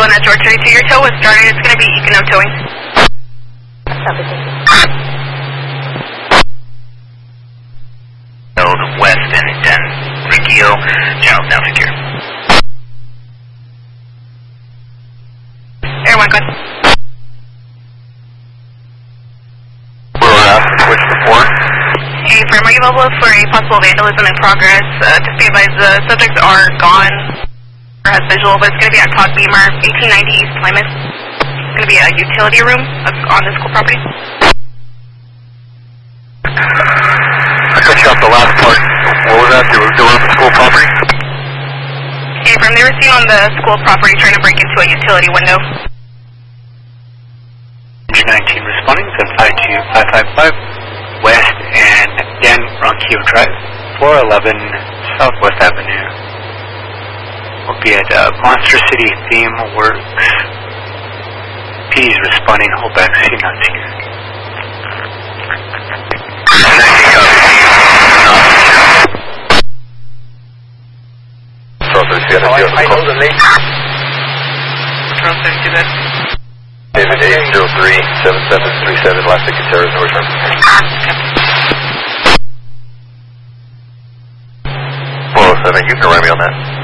on a George 32. Your tow was started. It's going to be Econo towing. West and 10. Rikio, channel's now secure. Air 1, go ahead. Switch to 4. Hey, firm, are you available for a possible vandalism in progress? Just be advised, the subjects are gone, or has visual, but it's going to be at Todd Beamer, 1890 East Plymouth. It's going to be a utility room on the school property. I cut you off the last part. What was that? They were on the school property? Hey, firm, they were seen on the school property trying to break into a utility window. 19 responding, 752-555 West and Dan Ronquillo Drive, 411 Southwest Avenue. Will be at Monster City Theme Works. PD's responding, hold back, see not here. 19 copy. I know the late. Control 32 then. David 803-7737, last ticket Terrace, Northern. 407, you can run me on that.